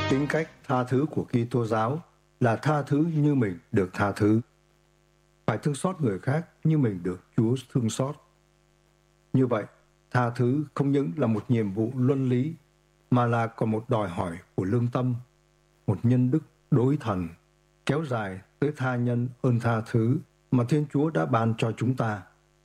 Tính cách tha thứ của Kitô giáo là tha thứ như mình được tha thứ. Phải thương xót người khác như mình được Chúa thương xót. Như vậy, tha thứ không những là một nhiệm vụ luân lý, mà là còn một đòi hỏi của lương tâm, một nhân đức đối thần, kéo dài tới tha nhân ơn tha thứ mà Thiên Chúa đã ban cho chúng ta.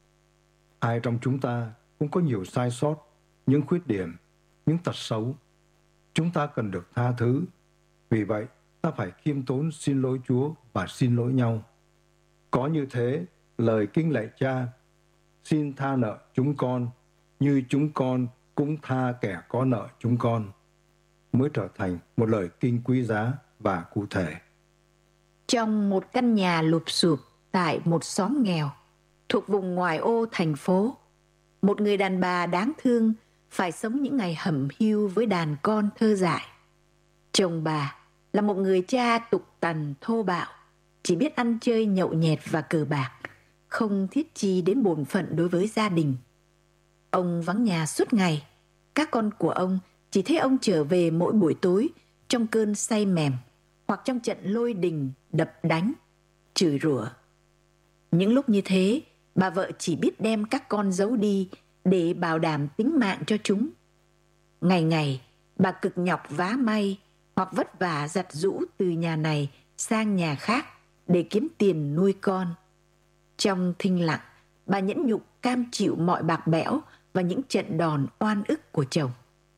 Ai trong chúng ta cũng có nhiều sai sót, những khuyết điểm, những tật xấu. Chúng ta cần được tha thứ. Vì vậy, ta phải khiêm tốn xin lỗi Chúa và xin lỗi nhau. Có như thế, lời kinh lạy Cha, xin tha nợ chúng con, như chúng con cũng tha kẻ có nợ chúng con, mới trở thành một lời kinh quý giá và cụ thể. Trong một căn nhà lụp xụp tại một xóm nghèo, thuộc vùng ngoại ô thành phố, một người đàn bà đáng thương phải sống những ngày hẩm hiu với đàn con thơ dại. Chồng bà là một người cha tục tằn thô bạo, chỉ biết ăn chơi nhậu nhẹt và cờ bạc, không thiết chi đến bổn phận đối với gia đình. Ông vắng nhà suốt ngày, các con của ông chỉ thấy ông trở về mỗi buổi tối trong cơn say mềm hoặc trong trận lôi đình đập đánh, chửi rủa. Những lúc như thế, bà vợ chỉ biết đem các con giấu đi để bảo đảm tính mạng cho chúng. Ngày ngày, bà cực nhọc vá may hoặc vất vả giặt giũ từ nhà này sang nhà khác để kiếm tiền nuôi con. Trong thinh lặng, bà nhẫn nhục cam chịu mọi bạc bẽo và những trận đòn oan ức của chồng.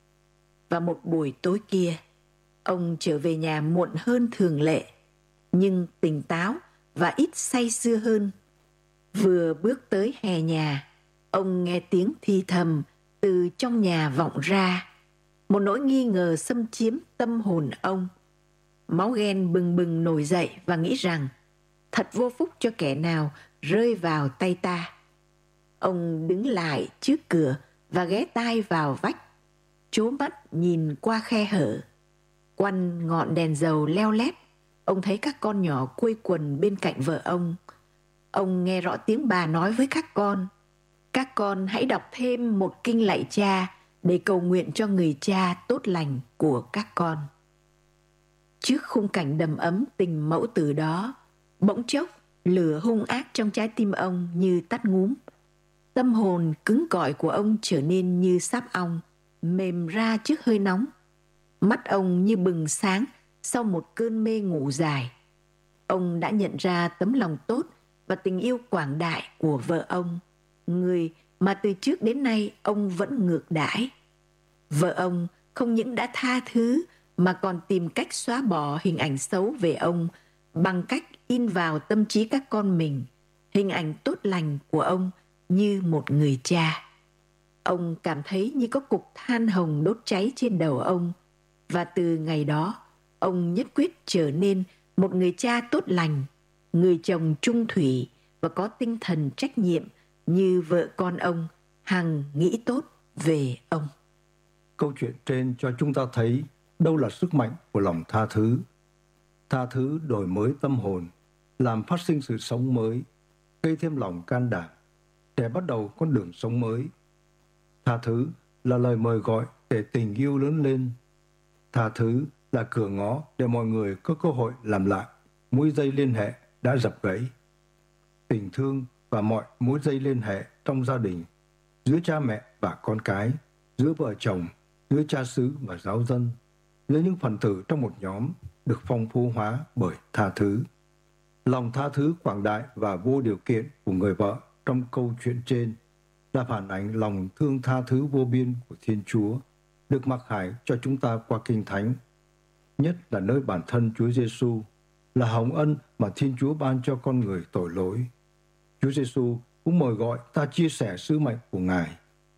Và một buổi tối kia, ông trở về nhà muộn hơn thường lệ, nhưng tỉnh táo và ít say sưa hơn. Vừa bước tới hè nhà, ông nghe tiếng thì thầm từ trong nhà vọng ra. Một nỗi nghi ngờ xâm chiếm tâm hồn ông. Máu ghen bừng bừng nổi dậy và nghĩ rằng thật vô phúc cho kẻ nào rơi vào tay ta. Ông đứng lại trước cửa và ghé tai vào vách, trố mắt nhìn qua khe hở. Quanh ngọn đèn dầu leo lét, ông thấy các con nhỏ quây quần bên cạnh vợ ông. Ông nghe rõ tiếng bà nói với các con: các con hãy đọc thêm một kinh lạy Cha để cầu nguyện cho người cha tốt lành của các con. Trước khung cảnh đầm ấm tình mẫu tử đó, bỗng chốc lửa hung ác trong trái tim ông như tắt ngúm. Tâm hồn cứng cỏi của ông trở nên như sáp ong, mềm ra trước hơi nóng. Mắt ông như bừng sáng sau một cơn mê ngủ dài. Ông đã nhận ra tấm lòng tốt và tình yêu quảng đại của vợ ông, người mà từ trước đến nay ông vẫn ngược đãi. Vợ ông không những đã tha thứ mà còn tìm cách xóa bỏ hình ảnh xấu về ông bằng cách in vào tâm trí các con mình hình ảnh tốt lành của ông như một người cha. Ông cảm thấy như có cục than hồng đốt cháy trên đầu ông, và từ ngày đó, ông nhất quyết trở nên một người cha tốt lành, người chồng trung thủy và có tinh thần trách nhiệm như vợ con ông hằng nghĩ tốt về ông. Câu chuyện trên cho chúng ta thấy đâu là sức mạnh của lòng tha thứ. Tha thứ đổi mới tâm hồn, làm phát sinh sự sống mới, gây thêm lòng can đảm để bắt đầu con đường sống mới. Tha thứ là lời mời gọi để tình yêu lớn lên. Tha thứ là cửa ngõ để mọi người có cơ hội làm lại mối dây liên hệ đã dập gãy. Tình thương và mọi mối dây liên hệ trong gia đình, giữa cha mẹ và con cái, giữa vợ chồng, giữa cha xứ và giáo dân, giữa những phần tử trong một nhóm được phong phú hóa bởi tha thứ. Lòng tha thứ quảng đại và vô điều kiện của người vợ trong câu chuyện trên là phản ánh lòng thương tha thứ vô biên của Thiên Chúa được mặc khải cho chúng ta qua Kinh Thánh, nhất là nơi bản thân Chúa Giêsu là hồng ân mà Thiên Chúa ban cho con người tội lỗi. Chúa Giêsu cũng mời gọi ta chia sẻ sứ mệnh của Ngài.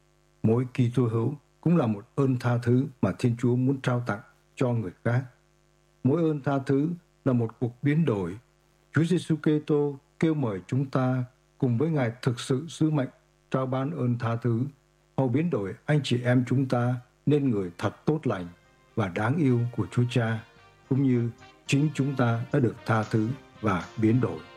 Mỗi Kitô hữu cũng là một ơn tha thứ mà Thiên Chúa muốn trao tặng cho người khác. Mỗi ơn tha thứ là một cuộc biến đổi. Chúa Giêsu Kitô kêu mời chúng ta cùng với Ngài thực sự sứ mệnh trao ban ơn tha thứ, hầu biến đổi anh chị em chúng ta nên người thật tốt lành và đáng yêu của Chúa Cha, cũng như chính chúng ta đã được tha thứ và biến đổi.